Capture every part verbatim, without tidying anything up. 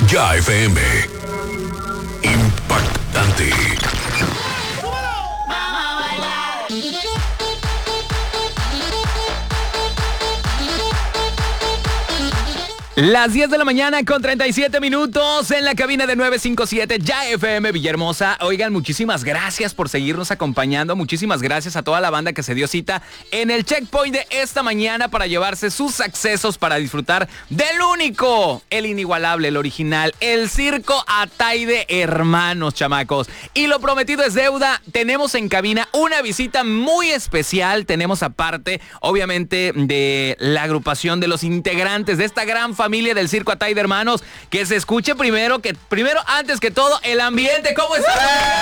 Ya F M. Impactante. Las diez de la mañana con treinta y siete minutos en la cabina de nueve cinco siete Ya F M Villahermosa. Oigan, muchísimas gracias por seguirnos acompañando. Muchísimas gracias a toda la banda que se dio cita en el checkpoint de esta mañana para llevarse sus accesos para disfrutar del único, el inigualable, el original, el Circo Ataide Hermanos, chamacos. Y lo prometido es deuda. Tenemos en cabina una visita muy especial. Tenemos aparte, obviamente, de la agrupación de los integrantes de esta gran familia familia del Circo Ataide Hermanos, que se escuche primero, que primero, antes que todo, el ambiente. ¿Cómo están?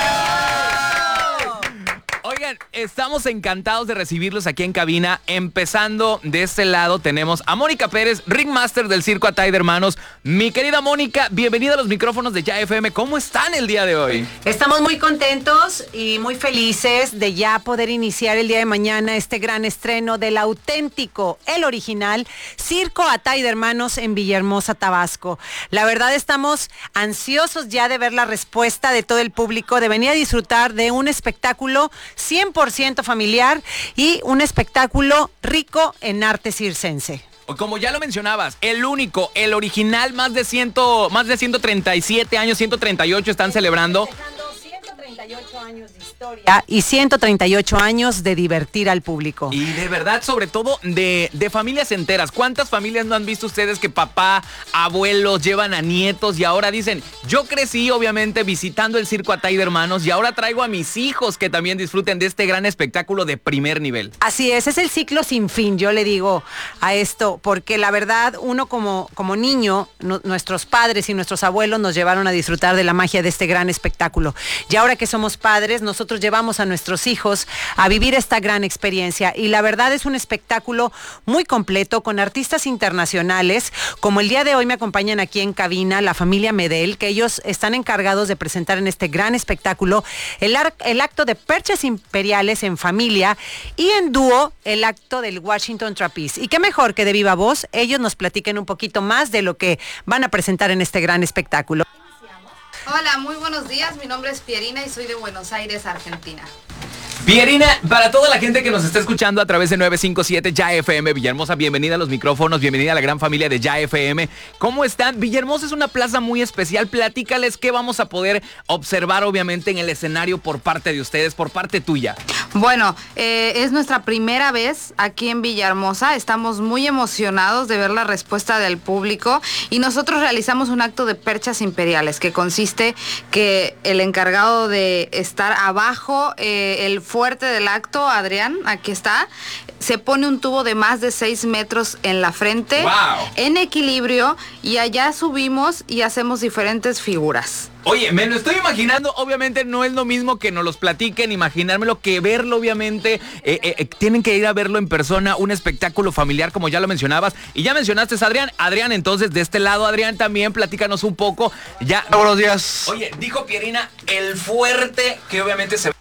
Oigan, estamos encantados de recibirlos aquí en cabina. Empezando de este lado tenemos a Mónica Pérez, Ringmaster del Circo Ataide Hermanos. Mi querida Mónica, bienvenida a los micrófonos de Ya F M. ¿Cómo están el día de hoy? Estamos muy contentos y muy felices de ya poder iniciar el día de mañana este gran estreno del auténtico, el original, Circo Ataide Hermanos en Villahermosa, Tabasco. La verdad estamos ansiosos ya de ver la respuesta de todo el público, de venir a disfrutar de un espectáculo cien por ciento familiar y un espectáculo rico en arte circense. Como ya lo mencionabas, el único, el original, más de cien, más de ciento treinta y siete años, ciento treinta y ocho están celebrando. ciento treinta y ocho años de historia y ciento treinta y ocho años de divertir al público. Y de verdad, sobre todo de, de familias enteras. ¿Cuántas familias no han visto ustedes que papá, abuelos llevan a nietos y ahora dicen, yo crecí obviamente visitando el Circo Ataide Hermanos y ahora traigo a mis hijos que también disfruten de este gran espectáculo de primer nivel? Así es, es el ciclo sin fin, yo le digo a esto, porque la verdad, uno como, como niño, no, nuestros padres y nuestros abuelos nos llevaron a disfrutar de la magia de este gran espectáculo. Y ahora que somos padres, nosotros llevamos a nuestros hijos a vivir esta gran experiencia. Y la verdad es un espectáculo muy completo con artistas internacionales, como el día de hoy me acompañan aquí en cabina la familia Medel, que ellos están encargados de presentar en este gran espectáculo el, ar- el acto de Perchas Imperiales en familia y en dúo el acto del Washington Trapeze. Y qué mejor que de viva voz ellos nos platiquen un poquito más de lo que van a presentar en este gran espectáculo. Hola, muy buenos días. Mi nombre es Pierina y soy de Buenos Aires, Argentina. Pierina, para toda la gente que nos está escuchando a través de nueve cinco siete Ya F M Villahermosa, bienvenida a los micrófonos, bienvenida a la gran familia de Ya F M. ¿Cómo están? Villahermosa es una plaza muy especial. Platícales qué vamos a poder observar obviamente en el escenario por parte de ustedes, por parte tuya. Bueno, eh, es nuestra primera vez aquí en Villahermosa. Estamos muy emocionados de ver la respuesta del público y nosotros realizamos un acto de Perchas Imperiales que consiste que el encargado de estar abajo, eh, el fuerte del acto, Adrián, aquí está, se pone un tubo de más de seis metros en la frente, wow, en equilibrio, y allá subimos y hacemos diferentes figuras. Oye, me lo estoy imaginando, obviamente no es lo mismo que nos los platiquen, imaginármelo, que verlo, obviamente, eh, eh, tienen que ir a verlo en persona, un espectáculo familiar, como ya lo mencionabas, y ya mencionaste a Adrián, Adrián, entonces, de este lado, Adrián, también, platícanos un poco, ya... Hola, buenos días. Oye, dijo Pierina, el fuerte, que obviamente se...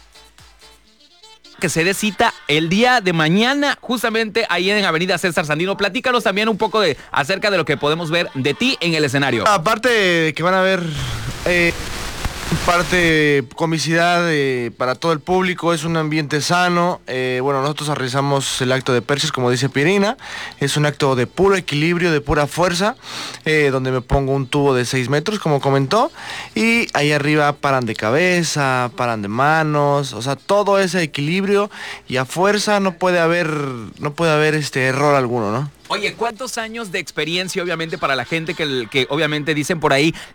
que se dé cita el día de mañana, justamente ahí en Avenida César Sandino. Platícanos también un poco de acerca de lo que podemos ver de ti en el escenario. Aparte de que van a ver eh, parte comicidad eh, para todo el público, es un ambiente sano. Eh, bueno, nosotros realizamos el acto de Perchas, como dice Pierina. Es un acto de puro equilibrio, de pura fuerza, eh, donde me pongo un tubo de seis metros, como comentó, y ahí arriba paran de cabeza, paran de manos, o sea, todo ese equilibrio, y a fuerza no puede haber, no puede haber este error alguno, ¿no? Oye, ¿cuántos años de experiencia, obviamente, para la gente que, que obviamente dicen por ahí,